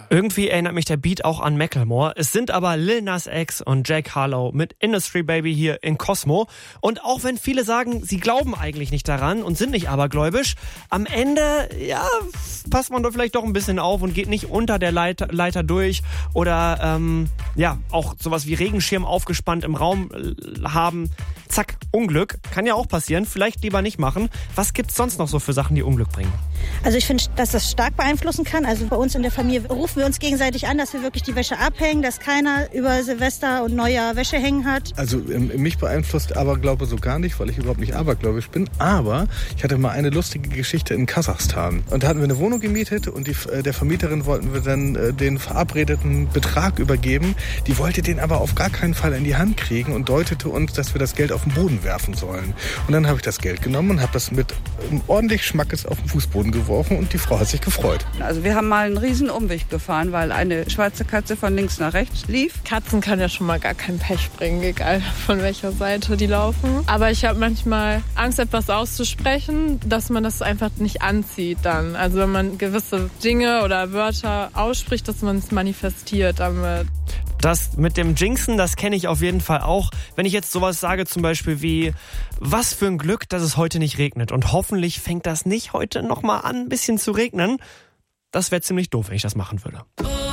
Irgendwie erinnert mich der Beat auch an Macklemore. Es sind aber Lil Nas X und Jack Harlow mit Industry Baby hier in Cosmo. Und auch wenn viele sagen, sie glauben eigentlich nicht daran und sind nicht abergläubisch, am Ende, ja, passt man doch vielleicht doch ein bisschen auf und geht nicht unter der Leiter durch oder, auch sowas wie Regenschirm aufgespannt im Raum haben. Zack, Unglück. Kann ja auch passieren. Vielleicht lieber nicht machen. Was gibt's sonst noch so für Sachen, die Unglück bringen? Also ich finde, dass das stark beeinflussen kann. Also bei uns in der Familie rufen wir uns gegenseitig an, dass wir wirklich die Wäsche abhängen, dass keiner über Silvester und Neujahr Wäsche hängen hat. Also mich beeinflusst Aberglaube so gar nicht, weil ich überhaupt nicht abergläubisch bin. Aber ich hatte mal eine lustige Geschichte in Kasachstan. Und da hatten wir eine Wohnung gemietet und der Vermieterin wollten wir dann den verabredeten Betrag übergeben. Die wollte den aber auf gar keinen Fall in die Hand kriegen und deutete uns, dass wir das Geld auf den Boden werfen sollen. Und dann habe ich das Geld genommen und habe das mit ordentlich Schmackes auf den Fußboden geworfen und die Frau hat sich gefreut. Also wir haben mal einen riesen Umweg gefahren, weil eine schwarze Katze von links nach rechts lief. Katzen kann ja schon mal gar kein Pech bringen, egal von welcher Seite die laufen. Aber ich habe manchmal Angst, etwas auszusprechen, dass man das einfach nicht anzieht dann. Also wenn man gewisse Dinge oder Wörter ausspricht, dass man es manifestiert damit. Das mit dem Jinxen, das kenne ich auf jeden Fall auch. Wenn ich jetzt sowas sage, zum Beispiel wie, was für ein Glück, dass es heute nicht regnet. Und hoffentlich fängt das nicht heute nochmal an, ein bisschen zu regnen. Das wäre ziemlich doof, wenn ich das machen würde.